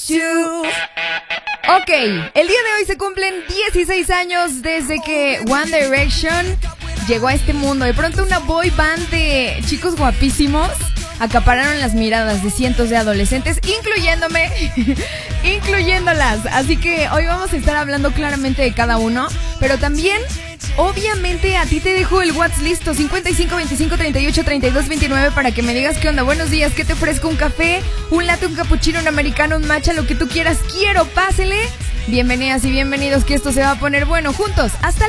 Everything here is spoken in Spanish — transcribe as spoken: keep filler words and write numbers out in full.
you. Ok, el día de hoy se cumplen dieciséis años desde que One Direction llegó a este mundo. De pronto una boy band de chicos guapísimos acapararon las miradas de cientos de adolescentes, incluyéndome, incluyéndolas. Así que hoy vamos a estar hablando claramente de cada uno, pero también, obviamente, a ti te dejo el WhatsApp listo, cincuenta y cinco, veinticinco, treinta y ocho, treinta y dos, veintinueve, para que me digas qué onda. Buenos días, ¿qué te ofrezco? ¿Un café? ¿Un latte? ¿Un cappuccino? ¿Un americano? ¿Un matcha? Lo que tú quieras, quiero, pásele. Bienvenidas y bienvenidos, que esto se va a poner bueno juntos. Hasta